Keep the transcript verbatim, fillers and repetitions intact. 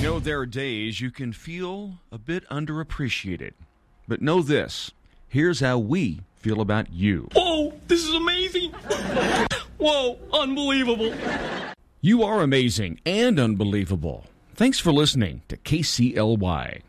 know, there are days you can feel a bit underappreciated. But know this, here's how we feel about you. Whoa, this is amazing. Whoa, unbelievable. You are amazing and unbelievable. Thanks for listening to K C L Y.